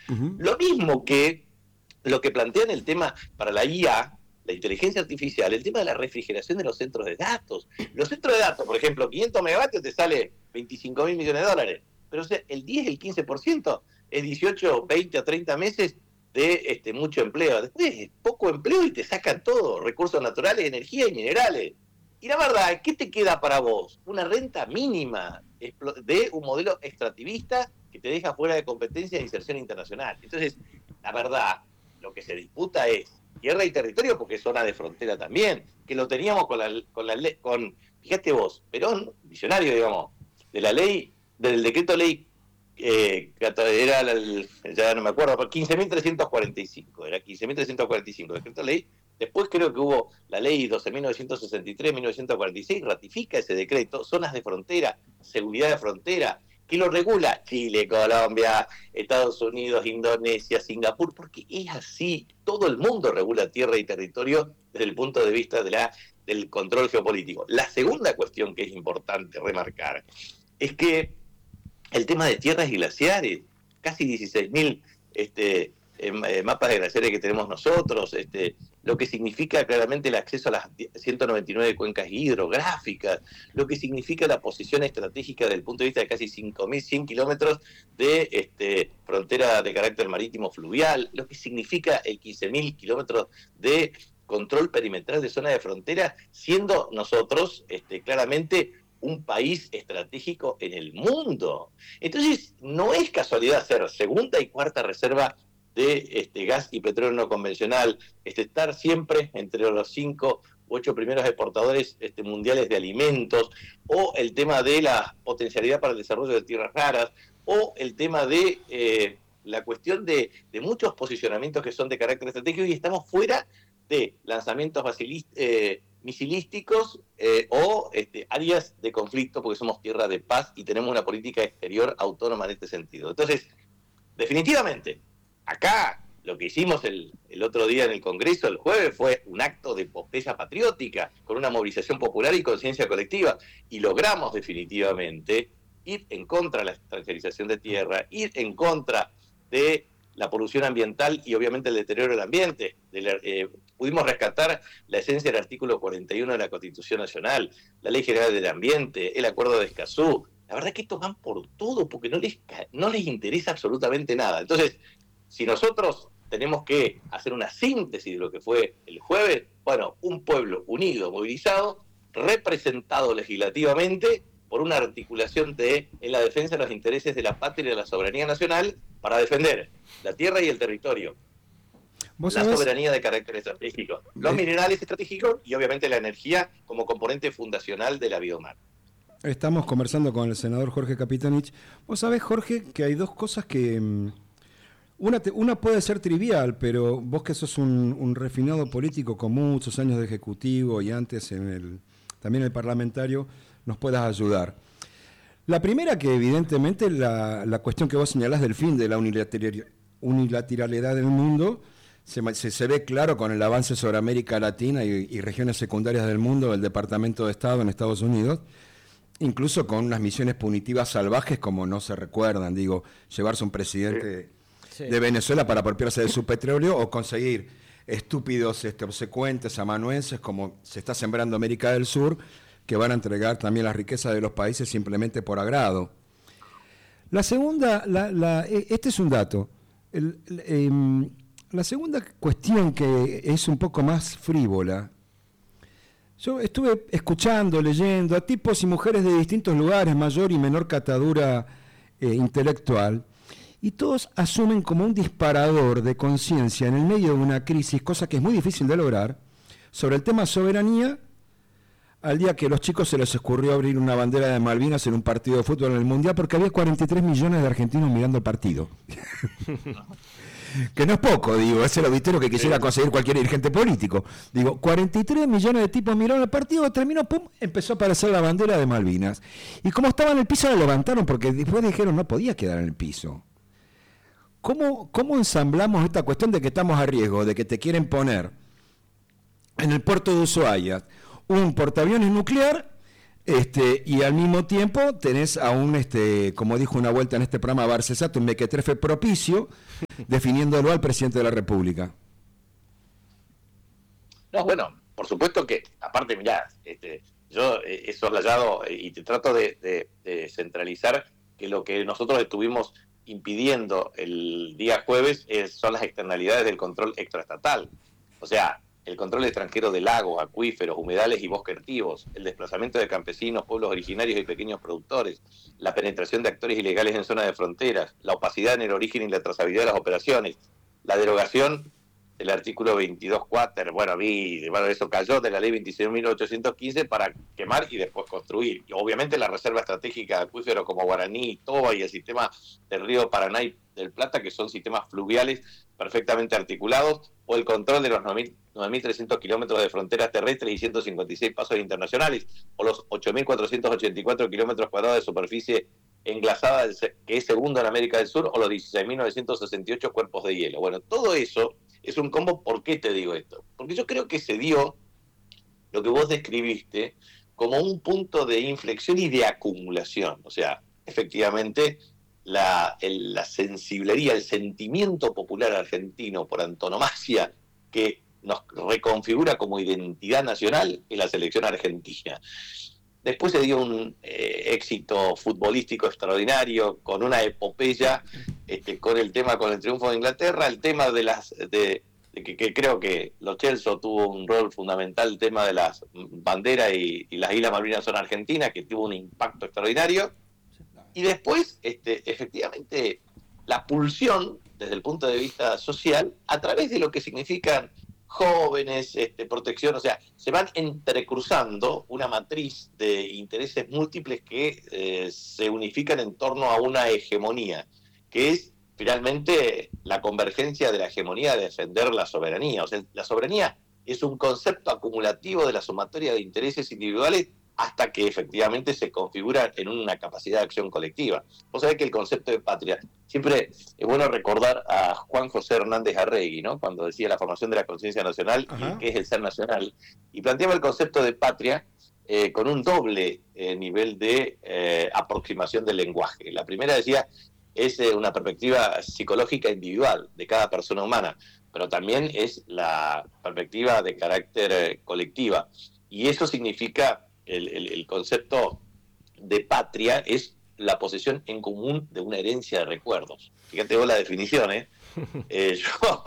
Uh-huh. Lo mismo que lo que plantean el tema para la IA, la inteligencia artificial, el tema de la refrigeración de los centros de datos. Los centros de datos, por ejemplo, 500 megavatios te sale 25.000 millones de dólares, pero o sea, el 10, el 15% es 18, 20 o 30 meses de mucho empleo. Después, poco empleo y te sacan todo, recursos naturales, energía y minerales. Y la verdad, ¿qué te queda para vos? Una renta mínima de un modelo extractivista que te deja fuera de competencia e inserción internacional. Entonces, la verdad, lo que se disputa es tierra y territorio, porque es zona de frontera también, que lo teníamos fíjate vos, Perón, visionario, digamos, de la ley, del decreto ley, era ya no me acuerdo, 15.345, era 15.345, decreto ley. Después creo que hubo la ley 12.963-1946, ratifica ese decreto, zonas de frontera, seguridad de frontera, que lo regula Chile, Colombia, Estados Unidos, Indonesia, Singapur, porque es así, todo el mundo regula tierra y territorio desde el punto de vista del control geopolítico. La segunda cuestión que es importante remarcar es que el tema de tierras y glaciares, casi 16.000 mapas de glaciares que tenemos nosotros, lo que significa claramente el acceso a las 199 cuencas hidrográficas, lo que significa la posición estratégica desde el punto de vista de casi 5.100 kilómetros de frontera de carácter marítimo fluvial, lo que significa el 15.000 kilómetros de control perimetral de zona de frontera, siendo nosotros claramente un país estratégico en el mundo. Entonces, no es casualidad ser segunda y cuarta reserva de gas y petróleo no convencional, estar siempre entre los 5 u 8 primeros exportadores mundiales de alimentos, o el tema de la potencialidad para el desarrollo de tierras raras, o el tema de la cuestión de muchos posicionamientos que son de carácter estratégico, y estamos fuera de lanzamientos misilísticos o áreas de conflicto, porque somos tierra de paz y tenemos una política exterior autónoma en este sentido. Entonces, definitivamente, acá lo que hicimos el otro día en el Congreso, el jueves, fue un acto de epopeya patriótica, con una movilización popular y conciencia colectiva, y logramos definitivamente ir en contra de la extranjerización de tierra, ir en contra de la polución ambiental y obviamente el deterioro del ambiente. Pudimos rescatar la esencia del artículo 41 de la Constitución Nacional, la Ley General del Ambiente, el Acuerdo de Escazú. La verdad es que estos van por todo porque no les interesa absolutamente nada. Entonces, si nosotros tenemos que hacer una síntesis de lo que fue el jueves, bueno, un pueblo unido, movilizado, representado legislativamente por una articulación en la defensa de los intereses de la patria y de la soberanía nacional para defender la tierra y el territorio, la soberanía de carácter estratégico, los minerales estratégicos y obviamente la energía como componente fundacional de la vida humana. Estamos conversando con el senador Jorge Kapitanich. Vos sabés, Jorge, que hay dos cosas que... Una puede ser trivial, pero vos que sos un refinado político con muchos años de ejecutivo y antes también el parlamentario, nos puedas ayudar. La primera, que evidentemente la cuestión que vos señalás del fin de la unilateralidad del mundo se ve claro con el avance sobre América Latina y regiones secundarias del mundo del Departamento de Estado en Estados Unidos, incluso con unas misiones punitivas salvajes como no se recuerdan, llevarse un presidente de Venezuela para apropiarse de su petróleo o conseguir estúpidos obsecuentes amanuenses como se está sembrando América del Sur, que van a entregar también las riquezas de los países simplemente por agrado. La segunda, este es un dato. La segunda cuestión, que es un poco más frívola, yo estuve escuchando, leyendo a tipos y mujeres de distintos lugares, mayor y menor catadura intelectual, y todos asumen como un disparador de conciencia en el medio de una crisis, cosa que es muy difícil de lograr, sobre el tema soberanía, al día que a los chicos se les ocurrió abrir una bandera de Malvinas en un partido de fútbol en el Mundial, porque había 43 millones de argentinos mirando el partido. Que no es poco, es el auditorio que quisiera conseguir cualquier dirigente político. 43 millones de tipos miraron el partido, terminó, empezó a aparecer la bandera de Malvinas. Y como estaba en el piso, la levantaron, porque después dijeron no podía quedar en el piso. ¿Cómo ensamblamos esta cuestión de que estamos a riesgo, de que te quieren poner en el puerto de Ushuaia un portaaviones nuclear Y al mismo tiempo tenés a un, como dijo una vuelta en este programa Barcesato, un mequetrefe propicio, definiéndolo al presidente de la República. No, bueno, por supuesto que, aparte, mirá, yo he soslayado y te trato de centralizar que lo que nosotros estuvimos impidiendo el día jueves son las externalidades del control extraestatal. O sea, el control extranjero de lagos, acuíferos, humedales y bosques activos, el desplazamiento de campesinos, pueblos originarios y pequeños productores, la penetración de actores ilegales en zonas de fronteras, la opacidad en el origen y la trazabilidad de las operaciones, la derogación del artículo 22.4, bueno, eso cayó de la ley 26.815 para quemar y después construir. Y obviamente la reserva estratégica de acuíferos como Guaraní, Toba y el sistema del río Paraná y del Plata, que son sistemas fluviales perfectamente articulados, o el control de los 9.300 kilómetros de fronteras terrestres y 156 pasos internacionales, o los 8.484 kilómetros cuadrados de superficie englasada, que es segundo en América del Sur, o los 16.968 cuerpos de hielo. Bueno, todo eso es un combo. ¿Por qué te digo esto? Porque yo creo que se dio lo que vos describiste como un punto de inflexión y de acumulación. O sea, efectivamente, la sensiblería, el sentimiento popular argentino por antonomasia que nos reconfigura como identidad nacional es la selección argentina. Después se dio un éxito futbolístico extraordinario, con una epopeya, con el triunfo de Inglaterra, el tema de que creo que Lo Celso tuvo un rol fundamental, el tema de las banderas y las Islas Malvinas son argentinas, que tuvo un impacto extraordinario. Y después, efectivamente, la pulsión, desde el punto de vista social, a través de lo que significan jóvenes, protección, o sea, se van entrecruzando una matriz de intereses múltiples que se unifican en torno a una hegemonía, que es finalmente la convergencia de la hegemonía de defender la soberanía. O sea, la soberanía es un concepto acumulativo de la sumatoria de intereses individuales hasta que efectivamente se configura en una capacidad de acción colectiva. Vos sabés que el concepto de patria, siempre es bueno recordar a Juan José Hernández Arregui, ¿no? Cuando decía la formación de la conciencia nacional, y qué es el ser nacional, y planteaba el concepto de patria con un doble nivel de aproximación del lenguaje. La primera decía, es una perspectiva psicológica individual de cada persona humana, pero también es la perspectiva de carácter colectiva. Y eso significa, el concepto de patria es la posesión en común de una herencia de recuerdos. Fíjate vos la definición, ¿eh? Yo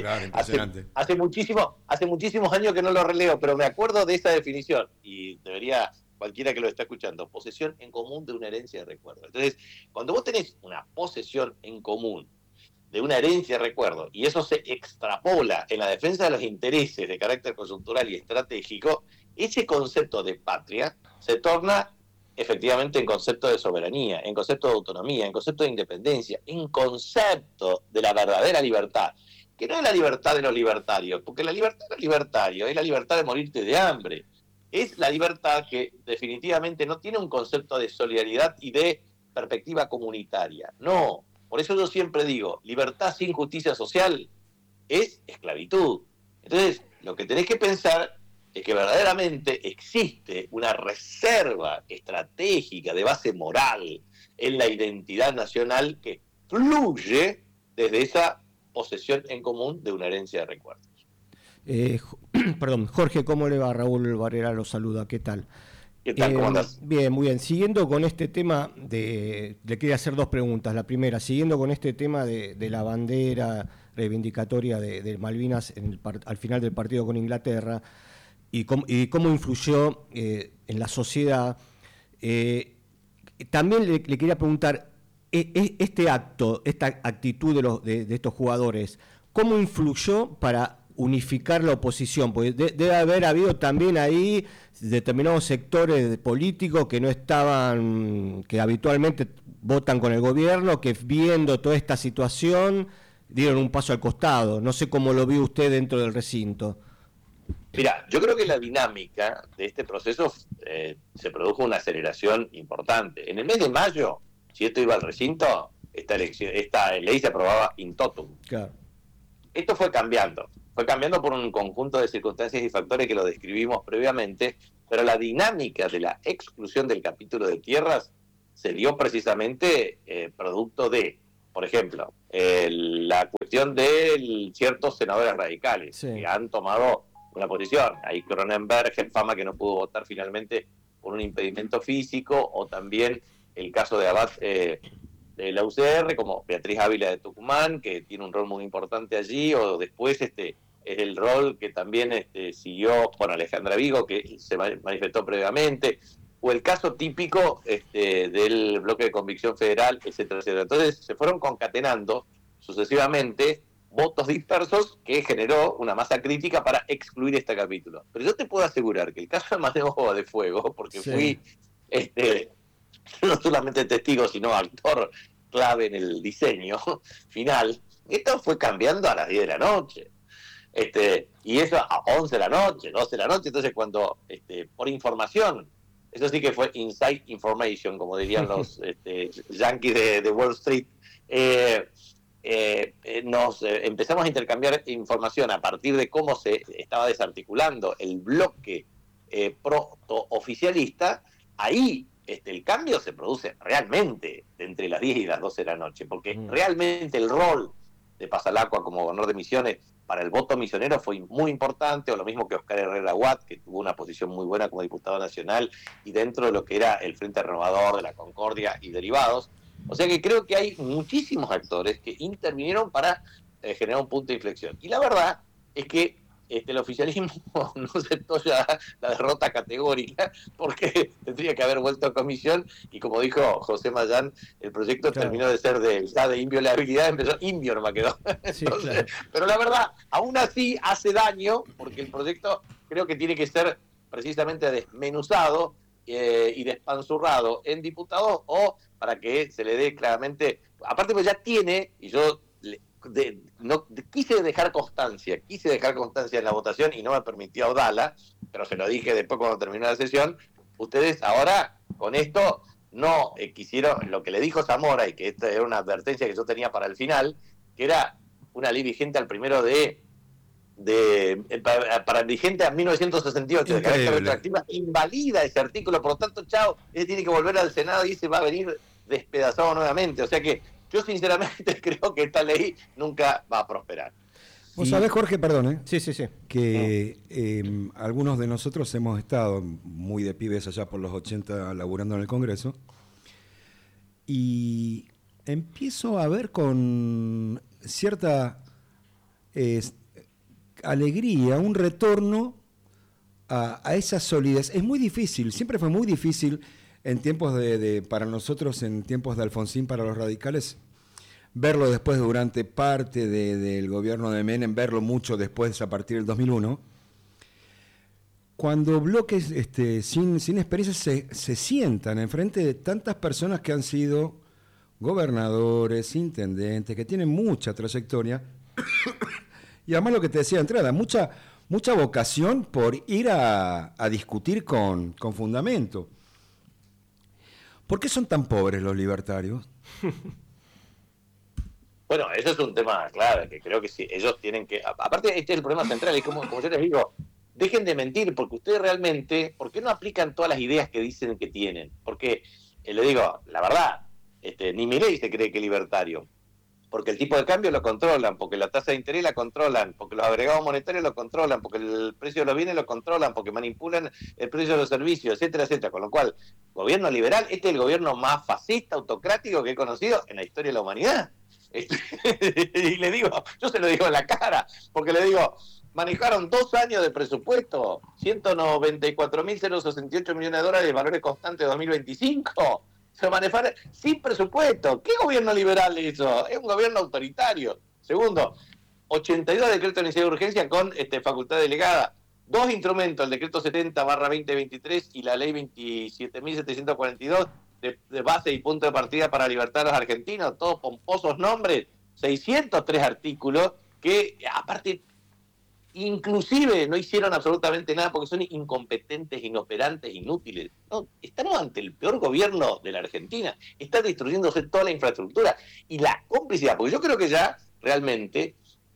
hace muchísimos años que no lo releo, pero me acuerdo de esa definición y debería cualquiera que lo está escuchando, posesión en común de una herencia de recuerdos. Entonces, cuando vos tenés una posesión en común de una herencia de recuerdos y eso se extrapola en la defensa de los intereses de carácter coyuntural y estratégico, ese concepto de patria se torna efectivamente en concepto de soberanía, en concepto de autonomía, en concepto de independencia, en concepto de la verdadera libertad, que no es la libertad de los libertarios, porque la libertad de los libertarios es la libertad de morirte de hambre, es la libertad que definitivamente no tiene un concepto de solidaridad y de perspectiva comunitaria, no. Por eso yo siempre digo, libertad sin justicia social es esclavitud. Entonces, lo que tenés que pensar es que verdaderamente existe una reserva estratégica de base moral en la identidad nacional que fluye desde esa posesión en común de una herencia de recuerdos. Perdón, Jorge, ¿cómo le va? Raúl Barrera lo saluda, ¿qué tal? ¿Qué tal? ¿Cómo andás? Bien, muy bien. Siguiendo con este tema, le quería hacer dos preguntas. La primera, siguiendo con este tema de la bandera reivindicatoria de Malvinas al final del partido con Inglaterra, y cómo influyó en la sociedad, también le quería preguntar, este acto, esta actitud de estos jugadores, ¿cómo influyó para unificar la oposición? Porque debe haber habido también ahí determinados sectores políticos que no estaban, que habitualmente votan con el gobierno, que viendo toda esta situación dieron un paso al costado. No sé cómo lo vio usted dentro del recinto. Mira, yo creo que la dinámica de este proceso se produjo una aceleración importante. En el mes de mayo, si esto iba al recinto, esta ley se aprobaba in totum. Claro. Esto fue cambiando por un conjunto de circunstancias y factores que lo describimos previamente, pero la dinámica de la exclusión del capítulo de tierras se dio precisamente producto de, por ejemplo, la cuestión de ciertos senadores radicales que han tomado una posición. Hay Cronenberg en fama que no pudo votar finalmente por un impedimento físico, o también el caso de Abad de la UCR, como Beatriz Ávila de Tucumán, que tiene un rol muy importante allí, o después el rol que también siguió con Alejandra Vigo, que se manifestó previamente, o el caso típico del bloque de convicción federal, etcétera, etcétera. Entonces se fueron concatenando sucesivamente votos dispersos que generó una masa crítica para excluir este capítulo. Pero yo te puedo asegurar que el caso de Mateo de Fuego, porque fui no solamente testigo, sino actor clave en el diseño final, esto fue cambiando a las 10 de la noche. Y eso a 11 de la noche, 12 de la noche. Entonces cuando, por información, eso sí que fue inside information, como dirían los yankees de Wall Street, nos empezamos a intercambiar información a partir de cómo se estaba desarticulando el bloque proto-oficialista. Ahí el cambio se produce realmente entre las 10 y las 12 de la noche, porque realmente el rol de Pasalacqua como gobernador de Misiones para el voto misionero fue muy importante, o lo mismo que Oscar Herrera Watt, que tuvo una posición muy buena como diputado nacional y dentro de lo que era el Frente Renovador de la Concordia y derivados. O sea que creo que hay muchísimos actores que intervinieron para generar un punto de inflexión. Y la verdad es que el oficialismo no aceptó ya la derrota categórica, porque tendría que haber vuelto a comisión, y como dijo José Mayán, el proyecto terminó de ser de inviolabilidad, empezó invio, no me quedó. Entonces, pero la verdad, aún así hace daño, porque el proyecto creo que tiene que ser precisamente desmenuzado y despanzurrado en diputados, o para que se le dé claramente, aparte pues ya tiene, y yo quise dejar constancia en la votación y no me permitió Audala, pero se lo dije después cuando terminó la sesión. Ustedes ahora con esto no quisieron, lo que le dijo Zamora, y que esta era una advertencia que yo tenía para el final, que era una ley vigente al 1 para el vigente a 1968, de carácter retroactiva, invalida ese artículo, por lo tanto, chao, él tiene que volver al Senado y se va a venir despedazado nuevamente. O sea que yo sinceramente creo que esta ley nunca va a prosperar. Vos sabés, Jorge, perdón, sí, que algunos de nosotros hemos estado muy de pibes allá por los 80 laburando en el Congreso, y empiezo a ver con cierta alegría un retorno a esa solidez. Es muy difícil, siempre fue muy difícil en tiempos para nosotros, en tiempos de Alfonsín, para los radicales, verlo después durante parte del gobierno de Menem, verlo mucho después a partir del 2001, cuando bloques sin experiencia se sientan enfrente de tantas personas que han sido gobernadores, intendentes, que tienen mucha trayectoria, y además lo que te decía de entrada, mucha vocación por ir a discutir con fundamento. ¿Por qué son tan pobres los libertarios? Bueno, ese es un tema clave, que creo que sí, ellos tienen que... Aparte, este es el problema central, y como yo les digo, dejen de mentir, porque ustedes realmente, ¿por qué no aplican todas las ideas que dicen que tienen? Porque, le digo, la verdad, ni Milei se cree que es libertario, porque el tipo de cambio lo controlan, porque la tasa de interés la controlan, porque los agregados monetarios lo controlan, porque el precio de los bienes lo controlan, porque manipulan el precio de los servicios, etcétera, etcétera. Con lo cual, gobierno liberal, este es el gobierno más fascista, autocrático que he conocido en la historia de la humanidad. Y le digo, yo se lo digo en la cara, porque le digo, manejaron 2 años de presupuesto, 194.068 millones de dólares de valores constantes de 2025. Se manejar sin presupuesto. ¿Qué gobierno liberal hizo? Es un gobierno autoritario. Segundo, 82 decretos de necesidad de urgencia con facultad delegada. 2 instrumentos, el decreto 70/2023 y la ley 27.742 de base y punto de partida para libertar a los argentinos, todos pomposos nombres, 603 artículos que aparte inclusive no hicieron absolutamente nada porque son incompetentes, inoperantes, inútiles. No, estamos ante el peor gobierno de la Argentina. Está destruyéndose toda la infraestructura y la complicidad, porque yo creo que ya realmente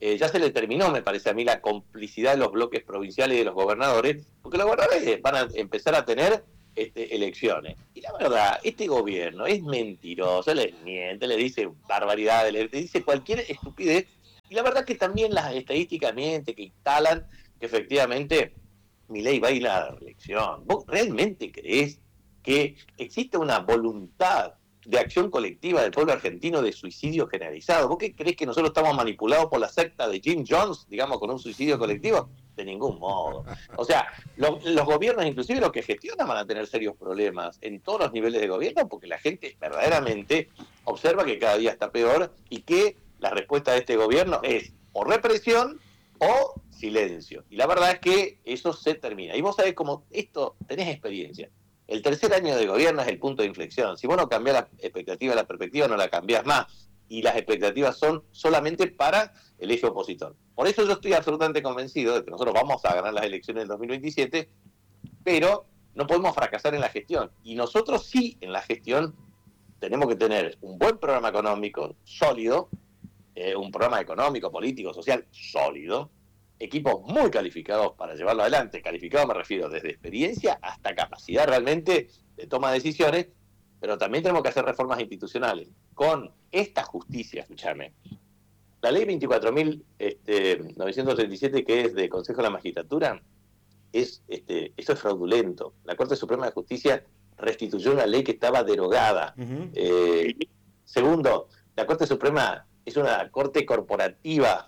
ya se le terminó, me parece a mí, la complicidad de los bloques provinciales y de los gobernadores, porque los gobernadores van a empezar a tener elecciones. Y la verdad, este gobierno es mentiroso, les miente, le dice barbaridades, le dice cualquier estupidez. Y la verdad que también las estadísticas mienten, que instalan que efectivamente Milei va a ir a la reelección. ¿Vos realmente creés que existe una voluntad de acción colectiva del pueblo argentino de suicidio generalizado? ¿Vos qué creés que nosotros estamos manipulados por la secta de Jim Jones, digamos, con un suicidio colectivo? De ningún modo. O sea, los gobiernos, inclusive los que gestionan, van a tener serios problemas en todos los niveles de gobierno, porque la gente verdaderamente observa que cada día está peor y que la respuesta de este gobierno es o represión o silencio. Y la verdad es que eso se termina. Y vos sabés cómo esto, tenés experiencia. El tercer año de gobierno es el punto de inflexión. Si vos no cambiás la expectativa, la perspectiva, no la cambiás más. Y las expectativas son solamente para el eje opositor. Por eso yo estoy absolutamente convencido de que nosotros vamos a ganar las elecciones del 2027, pero no podemos fracasar en la gestión. Y nosotros sí, en la gestión, tenemos que tener un buen programa económico sólido, un programa económico, político, social sólido, equipos muy calificados para llevarlo adelante. Calificados me refiero desde experiencia hasta capacidad realmente de toma de decisiones, pero también tenemos que hacer reformas institucionales. Con esta justicia, escúchame, la ley 24.937, que es de Consejo de la Magistratura, eso es fraudulento. La Corte Suprema de Justicia restituyó una ley que estaba derogada. Segundo, la Corte Suprema es una corte corporativa,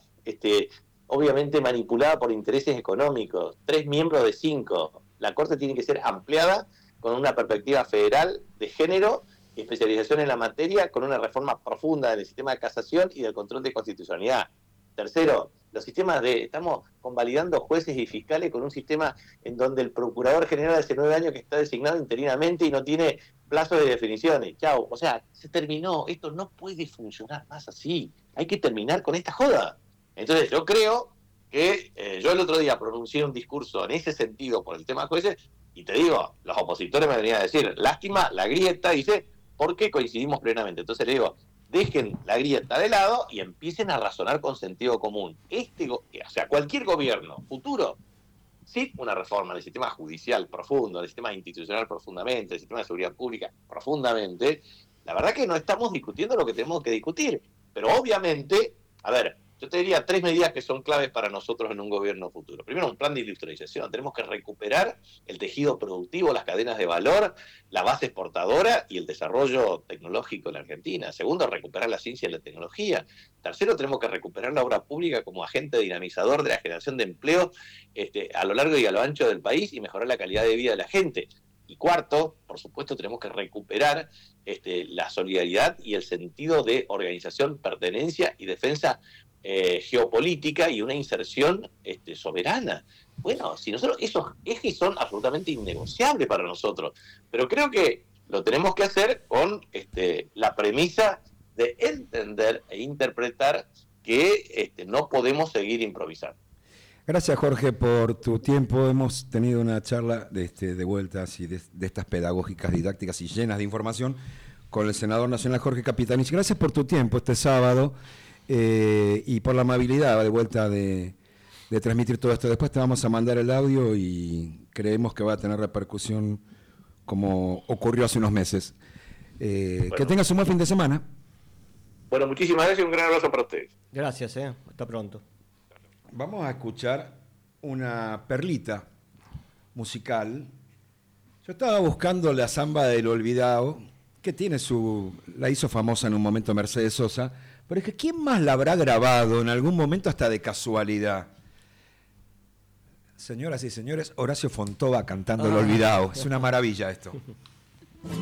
obviamente manipulada por intereses económicos. 3 miembros de 5. La Corte tiene que ser ampliada con una perspectiva federal de género y especialización en la materia, con una reforma profunda del sistema de casación y del control de constitucionalidad. Tercero, los sistemas estamos convalidando jueces y fiscales con un sistema en donde el procurador general hace 9 años que está designado interinamente y no tiene plazo de definiciones. Chau, o sea, se terminó. Esto no puede funcionar más así. Hay que terminar con esta joda. Entonces yo creo que yo el otro día pronuncié un discurso en ese sentido por el tema de jueces, y te digo, los opositores me venían a decir, lástima, la grieta, dice, porque coincidimos plenamente. Entonces le digo, dejen la grieta de lado y empiecen a razonar con sentido común. O sea, cualquier gobierno futuro, sí, una reforma del sistema judicial profundo, del sistema institucional profundamente, del sistema de seguridad pública profundamente, la verdad que no estamos discutiendo lo que tenemos que discutir. Pero obviamente, a ver, yo te diría 3 medidas que son claves para nosotros en un gobierno futuro. Primero, un plan de industrialización. Tenemos que recuperar el tejido productivo, las cadenas de valor, la base exportadora y el desarrollo tecnológico en la Argentina. Segundo, recuperar la ciencia y la tecnología. Tercero, tenemos que recuperar la obra pública como agente dinamizador de la generación de empleo a lo largo y a lo ancho del país y mejorar la calidad de vida de la gente. Y cuarto, por supuesto, tenemos que recuperar la solidaridad y el sentido de organización, pertenencia y defensa geopolítica y una inserción soberana. Bueno, si nosotros, esos ejes son absolutamente innegociables para nosotros, pero creo que lo tenemos que hacer con la premisa de entender e interpretar que no podemos seguir improvisando. Gracias, Jorge, por tu tiempo. Hemos tenido una charla de vueltas y de estas pedagógicas, didácticas y llenas de información con el senador nacional Jorge Capitanich. Gracias por tu tiempo este sábado y por la amabilidad de vuelta de transmitir todo esto. Después te vamos a mandar el audio y creemos que va a tener repercusión como ocurrió hace unos meses. Bueno, que tengas un buen fin de semana. Bueno, muchísimas gracias y un gran abrazo para ustedes. Gracias, hasta pronto. Vamos a escuchar una perlita musical. Yo estaba buscando la samba del olvidado, que la hizo famosa en un momento Mercedes Sosa, pero es que ¿quién más la habrá grabado en algún momento hasta de casualidad? Señoras y señores, Horacio Fontova cantando El Olvidado. Es una maravilla esto.